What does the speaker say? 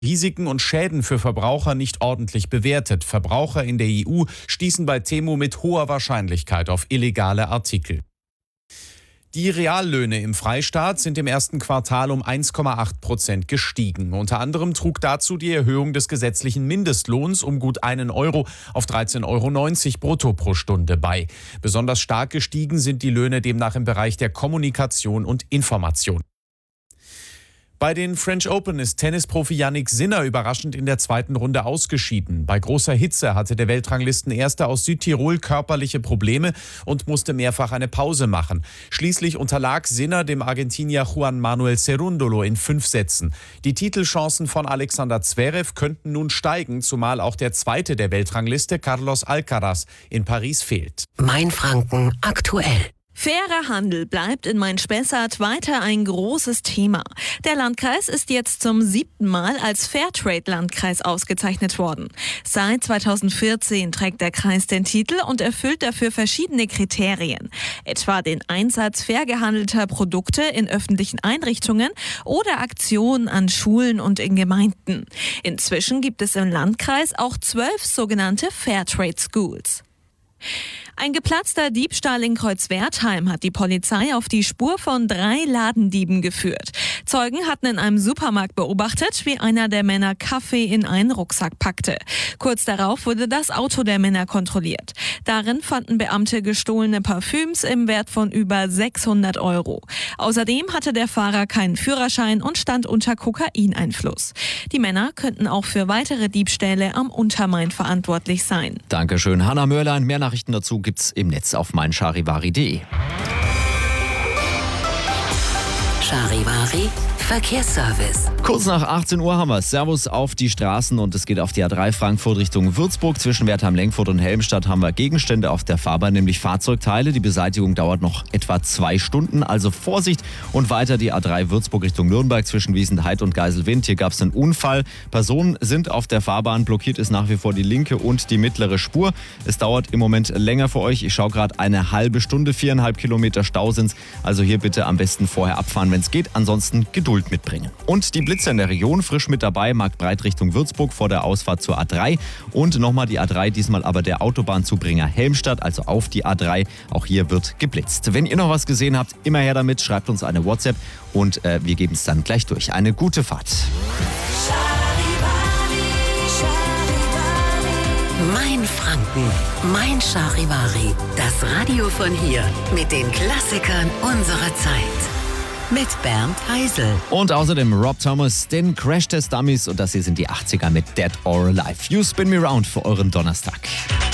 Risiken und Schäden für Verbraucher nicht ordentlich bewertet. Verbraucher in der EU stießen bei Temu mit hoher Wahrscheinlichkeit auf illegale Artikel. Die Reallöhne im Freistaat sind im ersten Quartal um 1,8% gestiegen. Unter anderem trug dazu die Erhöhung des gesetzlichen Mindestlohns um gut 1 Euro auf 13,90 Euro brutto pro Stunde bei. Besonders stark gestiegen sind die Löhne demnach im Bereich der Kommunikation und Information. Bei den French Open ist Tennisprofi Jannik Sinner überraschend in der zweiten Runde ausgeschieden. Bei großer Hitze hatte der Weltranglistenerste aus Südtirol körperliche Probleme und musste mehrfach eine Pause machen. Schließlich unterlag Sinner dem Argentinier Juan Manuel Cerúndolo in 5 Sätzen. Die Titelchancen von Alexander Zverev könnten nun steigen, zumal auch der Zweite der Weltrangliste, Carlos Alcaraz, in Paris fehlt. Mainfranken aktuell. Fairer Handel bleibt in Main-Spessart weiter ein großes Thema. Der Landkreis ist jetzt zum 7. Mal als Fairtrade-Landkreis ausgezeichnet worden. Seit 2014 trägt der Kreis den Titel und erfüllt dafür verschiedene Kriterien. Etwa den Einsatz fair gehandelter Produkte in öffentlichen Einrichtungen oder Aktionen an Schulen und in Gemeinden. Inzwischen gibt es im Landkreis auch 12 sogenannte Fairtrade Schools. Ein geplatzter Diebstahl in Kreuzwertheim hat die Polizei auf die Spur von 3 Ladendieben geführt. Zeugen hatten in einem Supermarkt beobachtet, wie einer der Männer Kaffee in einen Rucksack packte. Kurz darauf wurde das Auto der Männer kontrolliert. Darin fanden Beamte gestohlene Parfüms im Wert von über 600 Euro. Außerdem hatte der Fahrer keinen Führerschein und stand unter Kokaineinfluss. Die Männer könnten auch für weitere Diebstähle am Untermain verantwortlich sein. Dankeschön, Hanna Mörlein. Mehr Nachrichten dazu gibt's im Netz auf meincharivari.de. Charivari Verkehrsservice. Kurz nach 18 Uhr haben wir Servus auf die Straßen und es geht auf die A3 Frankfurt Richtung Würzburg. Zwischen Wertheim-Lengfurt und Helmstadt haben wir Gegenstände auf der Fahrbahn, nämlich Fahrzeugteile. Die Beseitigung dauert noch etwa 2 Stunden, also Vorsicht. Und weiter die A3 Würzburg Richtung Nürnberg zwischen Wiesenheid und Geiselwind. Hier gab es einen Unfall. Personen sind auf der Fahrbahn, blockiert ist nach wie vor die linke und die mittlere Spur. Es dauert im Moment länger für euch. Ich schaue gerade eine halbe Stunde, 4,5 Kilometer Stau sind's. Also hier bitte am besten vorher abfahren, wenn es geht. Ansonsten Geduld mitbringen. Und die Blitzer in der Region frisch mit dabei, Marktbreit Richtung Würzburg vor der Ausfahrt zur A3 und nochmal die A3, diesmal aber der Autobahnzubringer Helmstadt, also auf die A3. Auch hier wird geblitzt. Wenn ihr noch was gesehen habt, immer her damit, schreibt uns eine WhatsApp und wir geben es dann gleich durch. Eine gute Fahrt. Mainfranken, Mein Charivari, das Radio von hier mit den Klassikern unserer Zeit. Mit Bernd Heisel. Und außerdem Rob Thomas, den Crash Test Dummies und das hier sind die 80er mit Dead or Alive. You Spin Me Round für euren Donnerstag.